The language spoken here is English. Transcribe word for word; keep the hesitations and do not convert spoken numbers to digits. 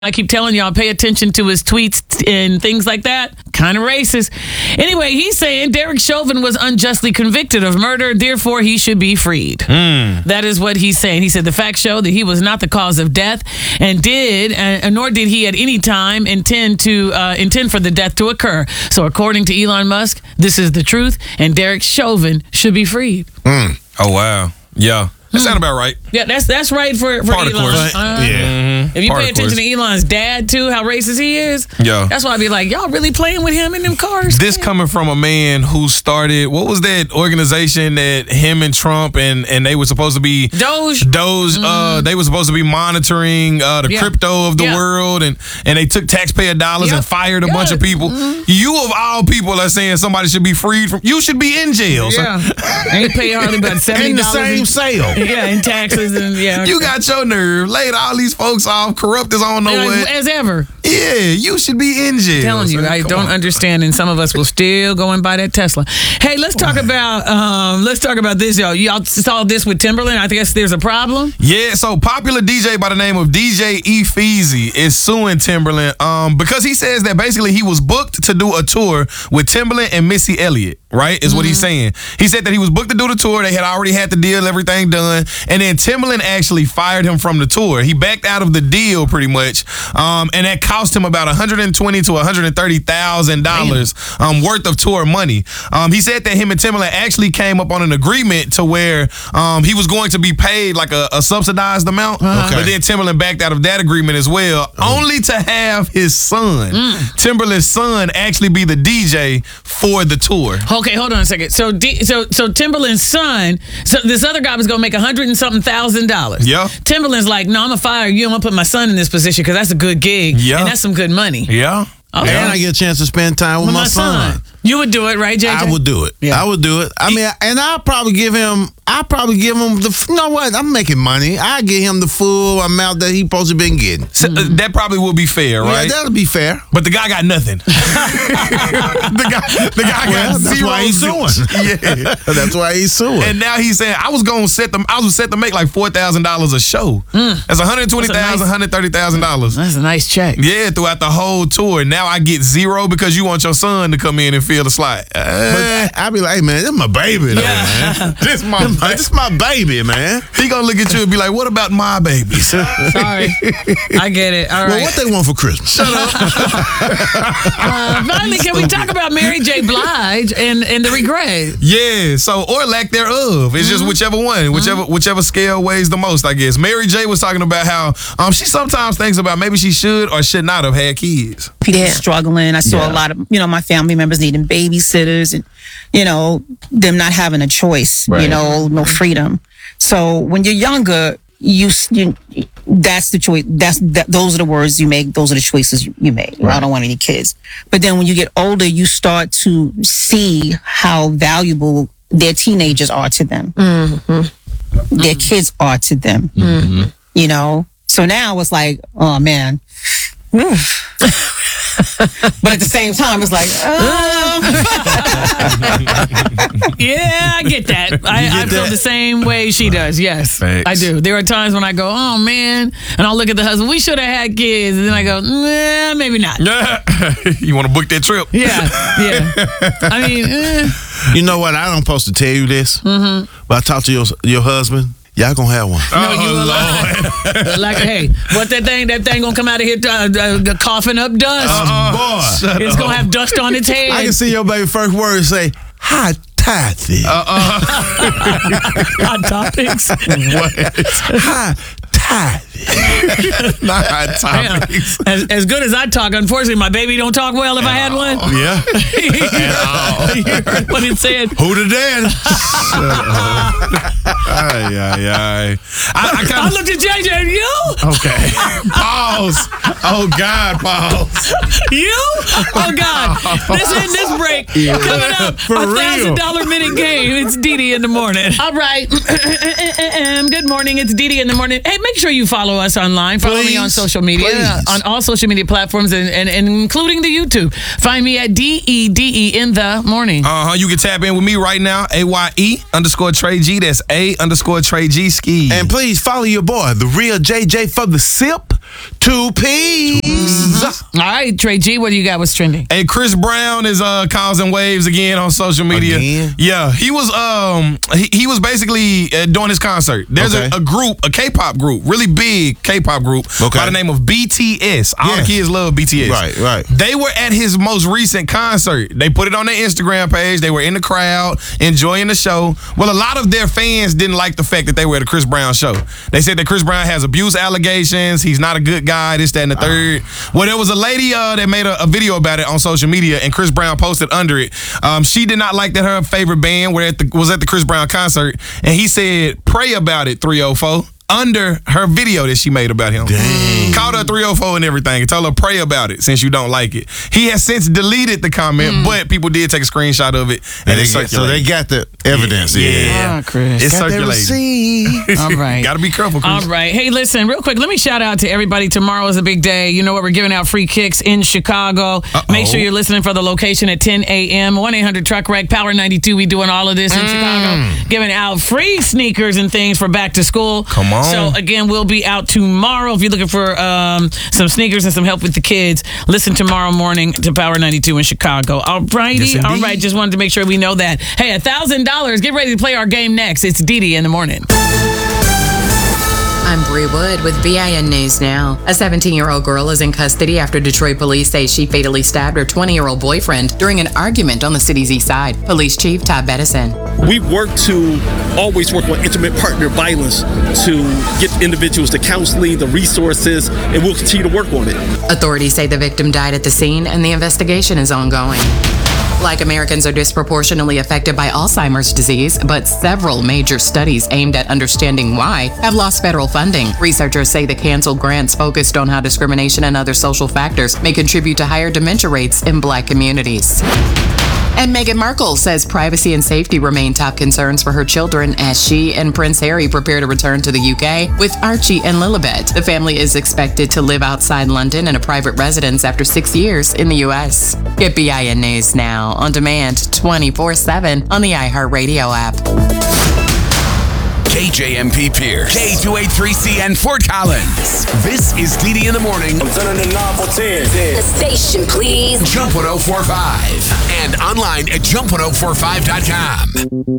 I keep telling y'all, pay attention to his tweets and things like that. Kind of racist. Anyway, he's saying Derek Chauvin was unjustly convicted of murder, therefore he should be freed. Mm. That is what he's saying. He said the facts show that he was not the cause of death, and did, uh, nor did he at any time intend to uh, intend for the death to occur. So, according to Elon Musk, this is the truth, and Derek Chauvin should be freed. Mm. Oh wow, yeah. That sounds about right. Yeah, that's that's right for, for Part Elon. of course. Uh, yeah. Mm-hmm. If you Part pay of course. attention to Elon's dad, too, how racist he is, Yeah. that's why I be like, y'all really playing with him in them cars? This coming from a man who started, what was that organization that him and Trump and, and they were supposed to be Doge. Doge, mm-hmm. uh, they were supposed to be monitoring uh, the Yeah. crypto of the Yeah. world, and, and they took taxpayer dollars Yep. and fired a Got bunch it. of people. Mm-hmm. You of all people are saying somebody should be freed from, you should be in jail. So- Yeah. Ain't pay hardly about seventy In the dollars. same sale. Yeah, in taxes and yeah. You got your nerve, laid all these folks off, corrupt as I don't know as, what. as ever. Yeah, you should be in jail. Telling you, son. I Come don't on. understand, and some of us will still go and buy that Tesla. Hey, let's talk about um, let's talk about this, y'all. Y'all saw this with Timberland. I guess there's a problem. Yeah, so popular D J by the name of D J Efeezy is suing Timberland um, because he says that basically he was booked to do a tour with Timberland and Missy Elliott, right, is mm-hmm. what he's saying. He said that he was booked to do the tour. They had already had the deal, everything done, and then Timberland actually fired him from the tour. He backed out of the deal pretty much, um, and that cost him about one hundred twenty thousand to one hundred thirty thousand dollars um, worth of tour money. Um, he said that him and Timberland actually came up on an agreement to where um, he was going to be paid like a, a subsidized amount, Okay. but then Timberland backed out of that agreement as well, only to have his son, mm. Timberland's son, actually be the D J for the tour. Okay, hold on a second. So, D, so, so Timberland's son. So this other guy was gonna make a hundred and something thousand dollars. Yeah. Timberland's like, no, I'm gonna fire you. I'm gonna put my son in this position because that's a good gig. Yeah. And that's some good money. Yeah. Okay. And I get a chance to spend time with, With my, my son. son. You would do it, right, J J? I would do it. Yeah. I would do it. I mean, and I'll probably give him. I'll probably give him the. You know what? I'm making money. I get him the full amount that he supposed to been getting. So, uh, that probably would be fair, right? Yeah, that'll be fair. But the guy got nothing. the guy, the guy Well, got that's zero. why he's suing. Yeah. That's why he's suing. And now he's saying, I was going to set them, I was set to make like four thousand dollars a show. Mm. That's one hundred twenty thousand dollars, That's a nice- one hundred thirty thousand dollars. That's a nice check. Yeah, throughout the whole tour. Now I get zero because you want your son to come in and feel the slide. Uh, But I be like, hey, man, this my baby, though, Yeah. man. this my This my, this my baby, man. He gonna look at you and be like, what about my babies? Sorry. I get it. All Well, right. what they want for Christmas? Shut up. Uh, finally, can we talk about Mary J. Blige and, and the regret? Yeah, so or lack thereof. It's just whichever one, whichever whichever scale weighs the most, I guess. Mary J was talking about how um she sometimes thinks about maybe she should or should not have had kids. People struggling. I saw Yeah. a lot of, you know, my family members needing babysitters and, you know, them not having a choice, you know, no freedom. So when you're younger, you, you that's the choice. That's that, those are the words you make. Those are the choices you make. I don't want any kids. But then when you get older, you start to see how valuable their teenagers are to them. Mm-hmm. Their kids are to them. Mm-hmm. You know? So now it's like, oh man. But at the same time, it's like, um. Yeah, I get that. I, I feel the same way she does. Yes, Thanks. I do. There are times when I go, oh man, and I'll look at the husband. We should have had kids, and then I go, nah, maybe not. You want to book that trip? Yeah, yeah. I mean, eh. You know what? I don't supposed to tell you this, mm-hmm. but I talked to your your husband. Y'all gonna have one. No, you Lord. Like, hey, what that thing? That thing gonna come out of here uh, uh, coughing up dust. Uh, boy, It's gonna have dust on its head. I can see your baby first word say, "Hi, Tathy." Uh-uh. Hot topics. What? Hi, Tathy. Not hot Damn. topics. As, as good as I talk, unfortunately, my baby don't talk well if I had one. Yeah. You heard what it said. Who the daddy? Ay, ay, ay. I, I I kind of looked at J J and you? okay. Pause. Oh God, pause. You? Oh God. This in this break. Coming up, For a real. thousand dollar minute game. It's Dee Dee in the morning. All right. Good morning. It's Dee Dee in the morning. Hey, make sure you follow us online. Follow me Please. on social media. Please. On all social media platforms and, and, and including the YouTube. Find me at D E D E in the morning. Uh-huh. You can tap in with me right now. A Y E underscore Trey G. That's A underscore Trey G ski. And please follow your boy, the real J J for the sip. Two peas. All right, Trey G, what do you got? What's trending? Hey, Chris Brown is uh causing waves again on social media. Again? Yeah, he was um he, he was basically uh, doing his concert. There's Okay. a, a group, a K-pop group, really big K-pop group Okay. by the name of B T S. All Yes. the kids love B T S. Right, right. They were at his most recent concert. They put it on their Instagram page. They were in the crowd enjoying the show. Well, a lot of their fans didn't like the fact that they were at a Chris Brown show. They said that Chris Brown has abuse allegations. He's not a good guy. This, that, and the third. Well, there was a lady uh, that made a, a video about it on social media, and Chris Brown posted under it. Um, she did not like that her favorite band were at the, was at the Chris Brown concert, and he said, "Pray about it, three oh four." Under her video that she made about him. Dang. Called her three oh four and everything and told her pray about it since you don't like it. He has since deleted the comment, but people did take a screenshot of it and, And they it's get, so they circulating. got the evidence. Yeah. Yeah. Ah, Chris. It's Got that circulating. receipt. All right. Gotta be careful, Chris. All right. Hey, listen, real quick, let me shout out to everybody. Tomorrow is a big day. You know what? We're giving out free kicks in Chicago. Uh-oh. Make sure you're listening for the location at ten a.m. one eight hundred truck wreck, Power ninety-two. We doing all of this in Chicago. Giving out free sneakers and things for back to school. Come on. So, again, we'll be out tomorrow. If you're looking for um, some sneakers and some help with the kids, listen tomorrow morning to Power ninety-two in Chicago. All righty. Yes, all indeed. right. Just wanted to make sure we know that. Hey, one thousand dollars. Get ready to play our game next. It's Dee Dee in the morning. I'm Bree Wood with B I N News Now. A seventeen-year-old girl is in custody after Detroit police say she fatally stabbed her twenty-year-old boyfriend during an argument on the city's east side. Police Chief Todd Bettison. We work to always work on intimate partner violence to get individuals the counseling, the resources, and we'll continue to work on it. Authorities say the victim died at the scene and the investigation is ongoing. Like Americans are disproportionately affected by Alzheimer's disease, but several major studies aimed at understanding why have lost federal funding. Researchers say the canceled grants focused on how discrimination and other social factors may contribute to higher dementia rates in Black communities. And Meghan Markle says privacy and safety remain top concerns for her children as she and Prince Harry prepare to return to the U K with Archie and Lilibet. The family is expected to live outside London in a private residence after six years in the U S. Get B I N News now on demand twenty-four seven on the iHeartRadio app. K J M P Pierce, K two eighty-three C N Fort Collins. This is Dee Dee in the morning. I'm turning the knob for ten. The station, please. Jump one oh four five and online at jump one oh four five dot com.